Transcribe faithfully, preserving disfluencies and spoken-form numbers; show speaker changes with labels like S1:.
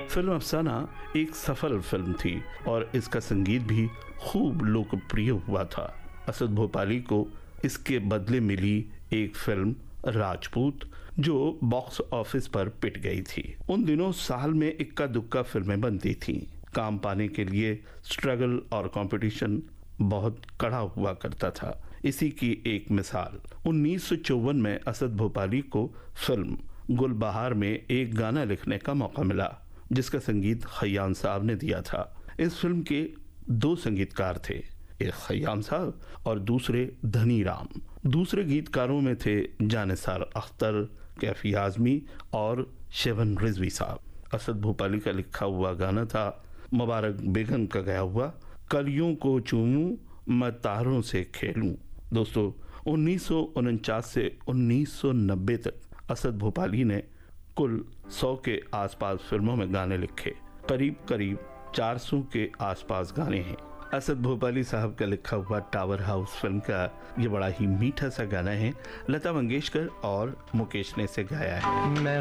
S1: Film अफसाना एक सफल फिल्म थी और इसका संगीत भी खूब लोकप्रिय हुआ था। असद भोपाली को इसके बदले मिली एक फिल्म राजपूत, जो बॉक्स ऑफिस पर पिट गई थी। उन दिनों साल में इक्का दुक्का फिल्में बनती थीं। काम पाने के लिए स्ट्रगल और कंपटीशन बहुत कड़ा हुआ करता था। इसी की एक मिसाल उन्नीस सौ चौवन में असद भोपाली को फिल्म गुलबहार में एक गाना लिखने का मौका मिला, जिसका संगीत खयाम साहब ने दिया था। इस फिल्म के दो संगीतकार थे, एक खयाम साहब और दूसरे धनी राम। दूसरे गीतकारों में थे जानिसार अख्तर, कैफी आजमी और शेवन रिजवी साहब। असद भोपाली का लिखा हुआ गाना था मुबारक बेगम का गाया हुआ कलियों को चूमूं मैं तारों से खेलूं। दोस्तों, उन्नीस सौ उनचास से उन्नीस सौ नब्बे तक असद भोपाली ने कुल सौ के आसपास फिल्मों में गाने लिखे। करीब करीब चार सौ के आसपास गाने हैं। असद भोपाली साहब का लिखा हुआ टावर हाउस फिल्म का ये बड़ा ही मीठा सा गाना है। लता मंगेशकर और मुकेश ने इसे गाया है।